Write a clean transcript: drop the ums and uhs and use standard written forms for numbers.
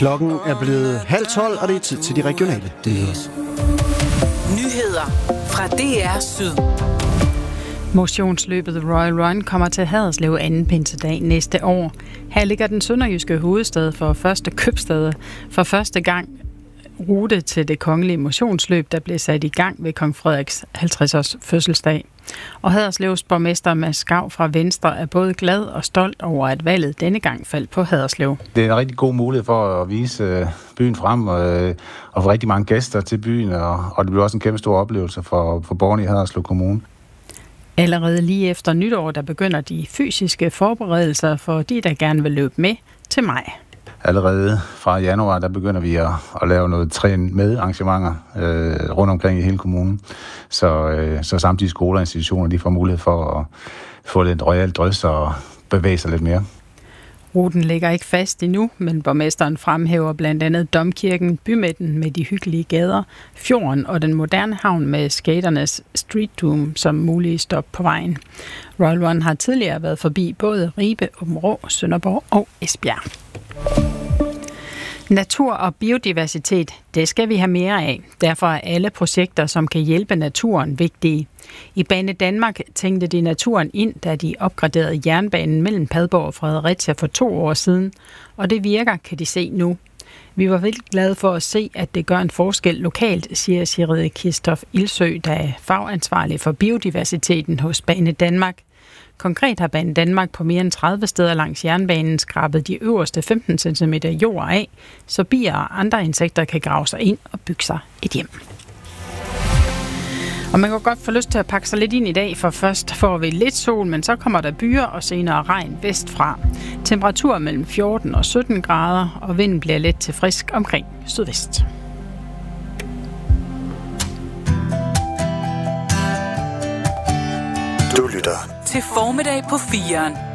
Klokken er blevet 11:30, og det er tid til de regionale nyheder. Nyheder fra DR Syd. Motionsløbet Royal Run kommer til Haderslev anden pinsedag næste år. Her ligger den sønderjyske hovedstad for første købstad for første gang rute til det kongelige motionsløb, der blev sat i gang ved kong Frederiks 50-års fødselsdag. Og Haderslevs borgmester Mads Skau fra Venstre er både glad og stolt over, at valget denne gang faldt på Haderslev. Det er en rigtig god mulighed for at vise byen frem og få rigtig mange gæster til byen, og det bliver også en kæmpe stor oplevelse for borgerne i Haderslev Kommune. Allerede lige efter nytår, der begynder de fysiske forberedelser for de, der gerne vil løbe med til maj. Allerede fra januar, der begynder vi at lave noget træn med arrangementer rundt omkring i hele kommunen. Så samtidig skoler og institutioner, de får mulighed for at få lidt royalt drøs og bevæge sig lidt mere. Ruten ligger ikke fast endnu, men borgmesteren fremhæver blandt andet Domkirken, bymidten med de hyggelige gader, fjorden og den moderne havn med skaternes Street Doom som mulige stop på vejen. Royal Run har tidligere været forbi både Ribe, Aabenraa, Sønderborg og Esbjerg. Natur og biodiversitet, det skal vi have mere af. Derfor er alle projekter, som kan hjælpe naturen, vigtige. I Banedanmark tænkte de naturen ind, da de opgraderede jernbanen mellem Padborg og Fredericia for 2 år siden. Og det virker, kan de se nu. Vi var vildt glade for at se, at det gør en forskel lokalt, siger Sigrid Kirstof Ilsø, der er fagansvarlig for biodiversiteten hos Banedanmark. Konkret har Banedanmark på mere end 30 steder langs jernbanen skrabet de øverste 15 cm jord af, så bier og andre insekter kan grave sig ind og bygge sig et hjem. Og man kan godt få lyst til at pakke sig lidt ind i dag, for først får vi lidt sol, men så kommer der byer og senere regn vestfra. Temperatur mellem 14 og 17 grader, og vinden bliver let til frisk omkring sydvest. Du lytter til Formiddag på 4'eren.